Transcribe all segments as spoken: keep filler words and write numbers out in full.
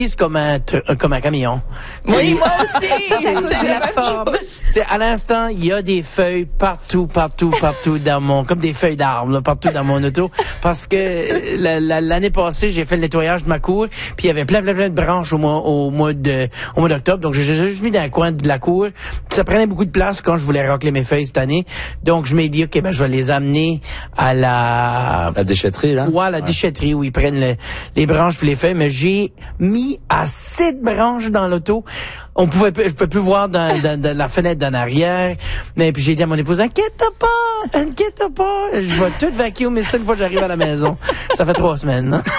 C'est comme un, tr- comme un camion. Oui, moi aussi. C'est la forme. C'est à l'instant, il y a des feuilles partout, partout, partout dans mon, comme des feuilles d'arbres, là, partout dans mon auto, parce que la, la, l'année passée, j'ai fait le nettoyage de ma cour, puis il y avait plein, plein, plein de branches au mois, au mois de, au mois d'octobre, donc j'ai juste mis dans un coin de la cour. Ça prenait beaucoup de place quand je voulais racler mes feuilles cette année, donc je m'ai dit, ok, ben je vais les amener à la, La déchetterie, là. ouais, à la Ouais. déchetterie où ils prennent le, les branches puis les feuilles, mais j'ai mis assez de branches dans l'auto. On pouvait, je pouvais plus voir dans, dans, dans la fenêtre d'en arrière. Mais puis j'ai dit à mon épouse, inquiète pas, inquiète pas, je vais tout vacuumer ça une fois que j'arrive à la maison. Ça fait trois semaines. Hein?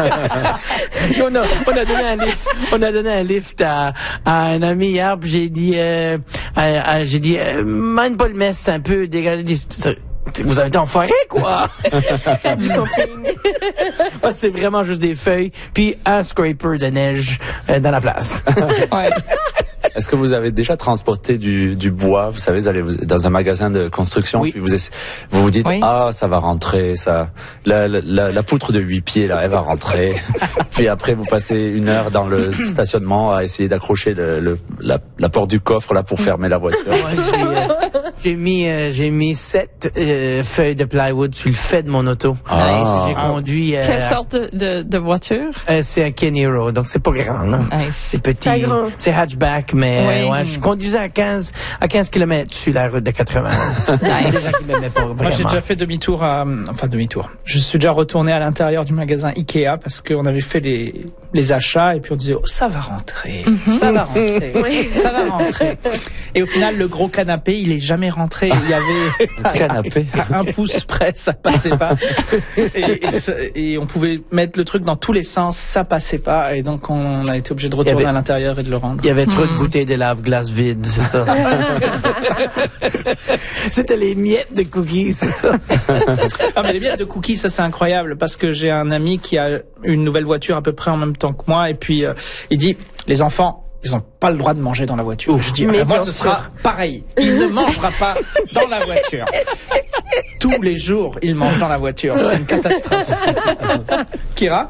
on a, on a donné un lift, on a donné un lift à, à un ami hier. Puis j'ai dit, euh, à, à, j'ai dit, euh, mind pas le mess, c'est un peu dégagé. Vous avez été en forêt, quoi! Faire du camping. Ouais, c'est vraiment juste des feuilles, puis un scraper de neige euh, dans la place. Ouais. Est-ce que vous avez déjà transporté du, du bois? Vous savez, vous allez dans un magasin de construction, Oui. puis vous essa- vous, vous dites, Oui. ah, ça va rentrer, ça, la, la, la, la poutre de huit pieds, là, elle va rentrer. Puis après, vous passez une heure dans le stationnement à essayer d'accrocher le, le, la, la porte du coffre, là, pour fermer la voiture. Ouais, j'ai, euh, j'ai mis, euh, j'ai mis sept euh, feuilles de plywood sur le fait de mon auto. Ah. J'ai conduit. Euh, Quelle sorte de, de, de voiture? euh, c'est un Keniro, donc c'est pas grand, là. Nice. C'est petit, Pas grand. c'est hatchback, mais Oui. euh, ouais, je conduisais à quinze à quinze kilomètres sur la route de quatre-vingts. Nice. Des gens qui m'aimaient pas vraiment. Moi, j'ai déjà fait demi-tour à, enfin, demi-tour. Je suis déjà retourné à l'intérieur du magasin Ikea parce qu'on avait fait les, les achats et puis on disait, oh, ça va rentrer, ça va rentrer, ça va rentrer. Et au final, le gros canapé, il est jamais rentré. Il y avait Canapé. à un pouce près, ça passait pas. Et, et, ça- et on pouvait mettre le truc dans tous les sens, ça passait pas. Et donc, on a été obligé de retourner avait- à l'intérieur et de le rendre. Il y avait trop de bouteilles de lave-glace vides, c'est ça. C'était les miettes de cookies, c'est ça. Ah, mais les miettes de cookies, ça c'est incroyable parce que j'ai un ami qui a une nouvelle voiture à peu près en même temps que moi et puis euh, il dit les enfants ils n'ont pas le droit de manger dans la voiture. Je dis Mais ah, moi bien ce sûr. sera pareil. Il ne mangera pas dans la voiture. Tous les jours, il mange dans la voiture. C'est une catastrophe. Kira?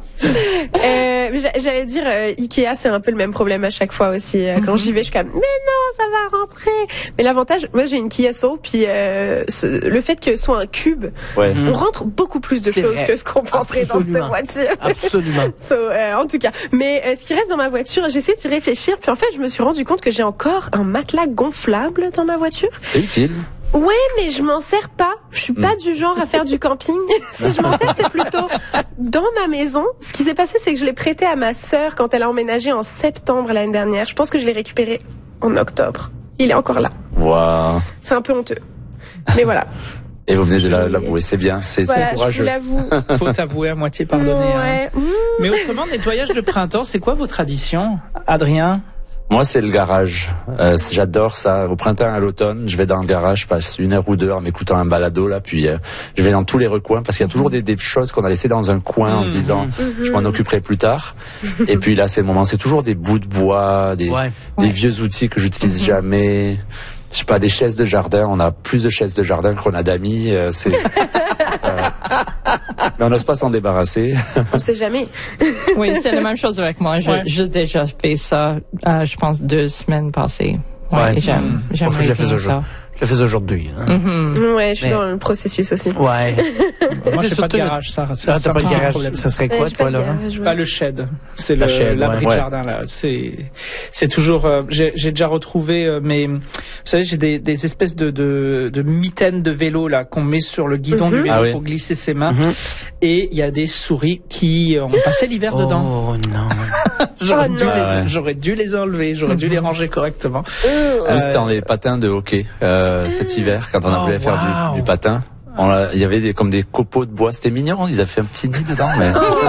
Euh, mais j'a- j'allais dire, euh, Ikea, c'est un peu le même problème à chaque fois aussi. Euh, Quand j'y vais, je suis comme, mais non, ça va rentrer. Mais l'avantage, moi, j'ai une Kia Soul, puis euh, ce- le fait que ce soit un cube, Ouais. on rentre beaucoup plus de C'est choses vrai. que ce qu'on penserait dans Absolument. cette voiture. Absolument. So, euh, en tout cas, mais euh, ce qui reste dans ma voiture, j'essaie d'y réfléchir, puis en fait, je me suis rendu compte que j'ai encore un matelas gonflable dans ma voiture. C'est utile. Ouais, mais je m'en sers pas. Je suis pas du genre à faire du camping. Si je m'en sers, c'est plutôt dans ma maison. Ce qui s'est passé, c'est que je l'ai prêté à ma sœur quand elle a emménagé en septembre l'année dernière. Je pense que je l'ai récupéré en octobre. Il est encore là. Waouh. C'est un peu honteux. Mais voilà. Et vous venez de la- l'avouer, c'est bien, c'est Voilà, c'est je vous courageux. l'avoue. Faut avouer à moitié pardonner. hein. Ouais. Mmh. Mais autrement, nettoyage de printemps, c'est quoi vos traditions, Adrien? Moi, c'est le garage. Euh, c'est- j'adore ça. Au printemps, à l'automne, je vais dans le garage, je passe une heure ou deux en m'écoutant un balado là, puis euh, je vais dans tous les recoins parce qu'il y a toujours des, des choses qu'on a laissées dans un coin en se disant, je m'en occuperai plus tard. Et puis là, c'est le moment. C'est toujours des bouts de bois, des, Ouais. des vieux outils que j'utilise jamais. Je sais pas, des chaises de jardin. On a plus de chaises de jardin qu'on a d'amis. euh, c'est. euh, mais on n'ose pas s'en débarrasser. On sait jamais. Oui, c'est la même chose avec moi. Je- Ouais. J'ai déjà fait ça, euh, je pense, deux semaines passées. Ouais, Ouais. et j'aime, Moi, faut que je j'aimerais le fasse bien aujourd'hui. ça. Je le fais aujourd'hui. Hein. Ouais, je suis Mais- dans le processus aussi. Ouais. Moi, C'est j'ai pas de surtout- garage, ça. Ah, ça t'as pas de me pose un garage. problème. Ça serait Ouais, quoi, j'ai pas toi, de Laurent? garage, ouais. Pas le shed, c'est La le shed, l'abri ouais. de jardin là. C'est c'est toujours. euh, j'ai j'ai déjà retrouvé euh, mes. Vous savez, j'ai des des espèces de de de mitaines de vélo là qu'on met sur le guidon du vélo Ah oui. pour glisser ses mains. Et il y a des souris qui ont passé l'hiver dedans. Oh, non. J'aurais Oh dû non. les Ah ouais. j'aurais dû les enlever, j'aurais dû les ranger correctement. Nous, c'était dans les patins de hockey euh, cet hiver quand on Oh, voulait faire wow. du, du patin. On a- Il y avait des, comme des copeaux de bois, c'était mignon. Ils avaient fait un petit nid dedans, mais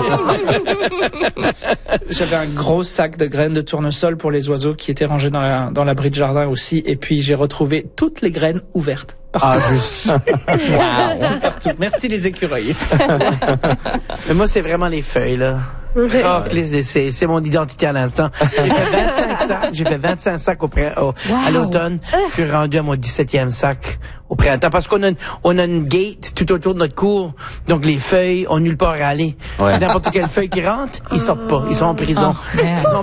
J'avais un gros sac de graines de tournesol pour les oiseaux qui étaient rangés dans la dans l'abri de jardin aussi. Et puis j'ai retrouvé toutes les graines ouvertes. Ah, juste. Partout. Merci les écureuils. Mais moi, c'est vraiment les feuilles, là. Ouais. Oh, Clis, c'est, c'est mon identité à l'instant. J'ai fait vingt-cinq sacs, j'ai fait vingt-cinq sacs au pré- au- à l'automne. Je suis rendu à mon dix-septième sac au printemps parce qu'on a une, on a une gate tout autour de notre cour. Donc, les feuilles ont nulle part à aller. Ouais. N'importe quelle feuille qui rentre, ils sortent pas. Ils sont en prison. Oh, merde. Ils sont